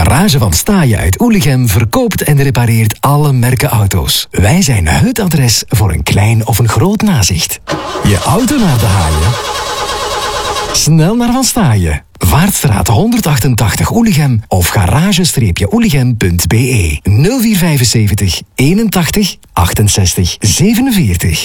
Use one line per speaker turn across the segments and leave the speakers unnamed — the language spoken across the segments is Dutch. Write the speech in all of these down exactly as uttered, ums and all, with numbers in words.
Garage van Staaien uit Oelichem verkoopt en repareert alle merken auto's. Wij zijn het adres voor een klein of een groot nazicht. Je auto naar de haaien? Snel naar Van Staaien. Vaartstraat honderdachtentachtig Oelichem of garage-oelichem punt be nul vier vijfenzeventig eenentachtig achtenzestig zevenenveertig.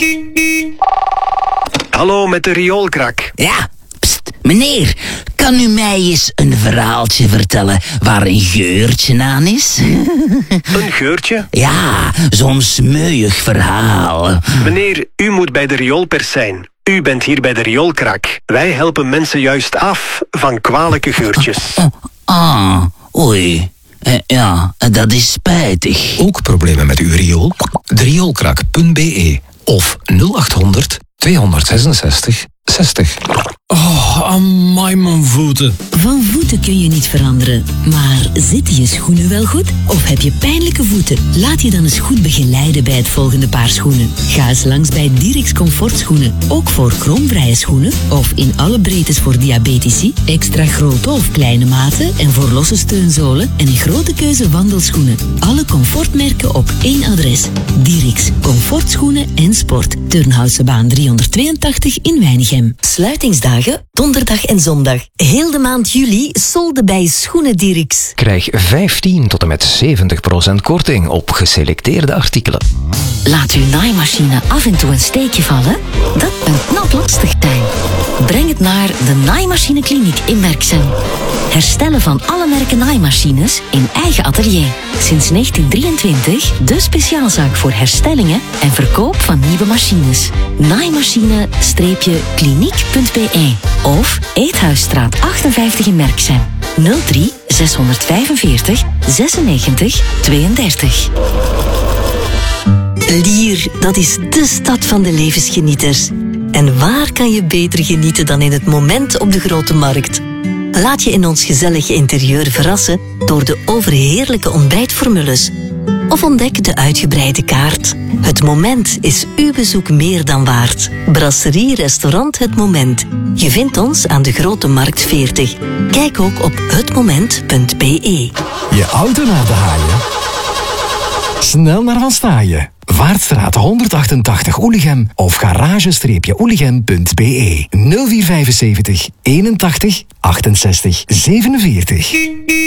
Hallo, met de rioolkrak.
Ja, pst, meneer, kan u mij eens een verhaaltje vertellen waar een geurtje aan is?
Een geurtje?
Ja, zo'n smeuig verhaal.
Meneer, u moet bij de rioolpers zijn. U bent hier bij de rioolkrak. Wij helpen mensen juist af van kwalijke geurtjes.
Oh, ah, oei. Eh, ja, dat is spijtig.
Ook problemen met uw riool? rioolkrak punt be of nul achthonderd tweehonderdzesenzestig zestig.
Oh, amai mijn voeten.
Van voeten kun je niet veranderen. Maar zitten je schoenen wel goed? Of heb je pijnlijke voeten? Laat je dan eens goed begeleiden bij het volgende paar schoenen. Ga eens langs bij Dirix Comfortschoenen. Ook voor kromvrije schoenen. Of in alle breedtes voor diabetici. Extra grote of kleine maten. En voor losse steunzolen. En een grote keuze wandelschoenen. Alle comfortmerken op één adres. Dirix Comfortschoenen en Sport. Turnhousebaan driehonderdtweeëntachtig in Weinigem.
Sluitingsdagen, donderdag en zondag. Heel de maand juli solden bij Schoenen Dirix.
Krijg vijftien tot en met zeventig procent korting op geselecteerde artikelen.
Laat uw naaimachine af en toe een steekje vallen? Dat kan knap lastig zijn. Breng het naar de Naaimachinekliniek in Merksem. Herstellen van alle merken naaimachines in eigen atelier. Sinds negentien drieëntwintig de speciaalzaak voor herstellingen en verkoop van nieuwe machines. Naaimachine-kliniek punt be of Eethuisstraat achtenvijftig in Merksem. nul drie zeshonderdvijfenveertig zesennegentig tweeëndertig. Lier, dat is de stad van de levensgenieters. En waar kan je beter genieten dan in het moment op de Grote Markt? Laat je in ons gezellige interieur verrassen door de overheerlijke ontbijtformules. Of ontdek de uitgebreide kaart. Het Moment is uw bezoek meer dan waard. Brasserie Restaurant Het Moment. Je vindt ons aan de Grote Markt veertig. Kijk ook op het moment punt be.
Je auto naar de haaien? Snel naar Van Staaien. Vaartstraat honderdachtentachtig Oelichem of garage-oelichem punt be nul vier vijfenzeventig eenentachtig achtenzestig zevenenveertig.